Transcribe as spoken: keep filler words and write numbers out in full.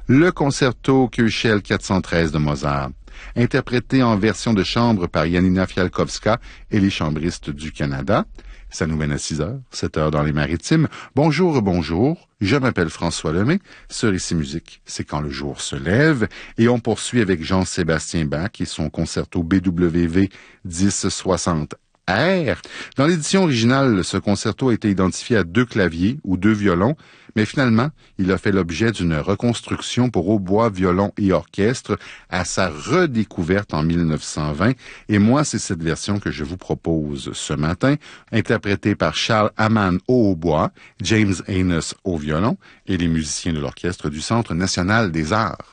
le concerto Köchel quatre cent treize de Mozart, interprété en version de chambre par Janina Fialkowska et les chambristes du Canada. Ça nous mène à six heures, sept heures dans les Maritimes. Bonjour, bonjour, je m'appelle François Lemay. Sur Ici Musique, c'est quand le jour se lève. Et on poursuit avec Jean-Sébastien Bach et son concerto B W V dix soixante R. Dans l'édition originale, ce concerto a été identifié à deux claviers ou deux violons, mais finalement, il a fait l'objet d'une reconstruction pour hautbois, violon et orchestre à sa redécouverte en mille neuf cent vingt. Et moi, c'est cette version que je vous propose ce matin, interprétée par Charles Hamann au hautbois, James Haynes au violon et les musiciens de l'Orchestre du Centre national des arts.